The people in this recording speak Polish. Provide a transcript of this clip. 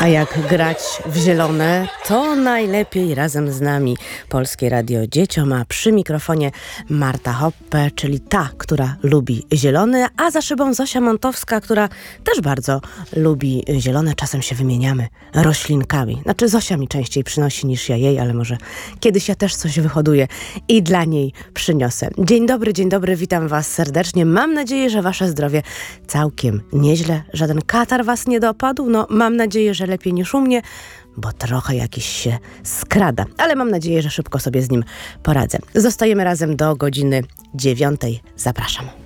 A jak grać w zielone, to najlepiej razem z nami. Polskie Radio Dzieciom, a przy mikrofonie Marta Hoppe, czyli ta, która lubi zielony, a za szybą Zosia Montowska, która też bardzo lubi zielone. Czasem się wymieniamy roślinkami. Znaczy Zosia mi częściej przynosi niż ja jej, ale może kiedyś ja też coś wyhoduję i dla niej przyniosę. Dzień dobry, witam was serdecznie. Mam nadzieję, że wasze zdrowie całkiem nieźle. Żaden katar was nie dopadł. No, mam nadzieję, że lepiej niż u mnie, bo trochę jakiś się skrada. Ale mam nadzieję, że szybko sobie z nim poradzę. Zostajemy razem do godziny 9. Zapraszam.